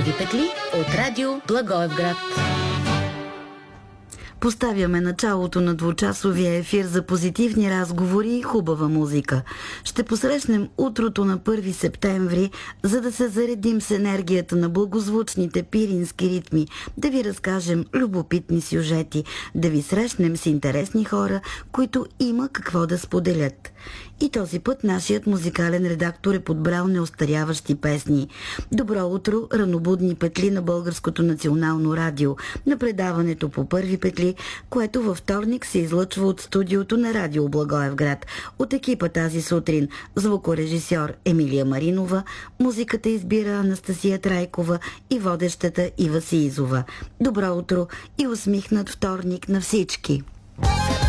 Първи петли от радио Благоевград. Поставяме началото на двучасовия ефир за позитивни разговори и хубава музика. Ще посрещнем утрото на 1 септември, за да се заредим с енергията на благозвучните пирински ритми, да ви разкажем любопитни сюжети, да ви срещнем с интересни хора, които има какво да споделят. И този път нашият музикален редактор е подбрал неостаряващи песни. Добро утро, ранобудни петли на Българското национално радио, на предаването по Първи петли, което във вторник се излъчва от студиото на радио Благоевград. От екипа тази сутрин звукорежисьор Емилия Маринова, музиката избира Анастасия Трайкова и водещата Ива Сиизова. Добро утро и усмихнат вторник на всички!